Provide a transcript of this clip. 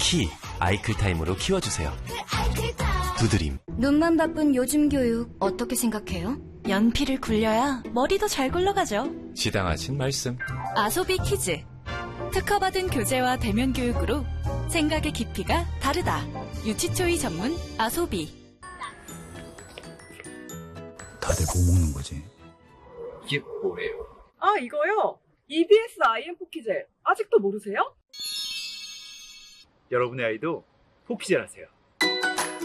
키 아이클타임으로 키워주세요. 두드림. 눈만 바쁜 요즘 교육 어떻게 생각해요? 연필을 굴려야 머리도 잘 굴러가죠. 지당하신 말씀. 아소비 키즈. 특허받은 교재와 대면 교육으로 생각의 깊이가 다르다. 유치초이 전문 아소비. 다들 뭐 먹는 거지? 이게 뭐예요? 아, 이거요? EBS IM 포키젤. 아직도 모르세요? 여러분의 아이도 포키젤 하세요.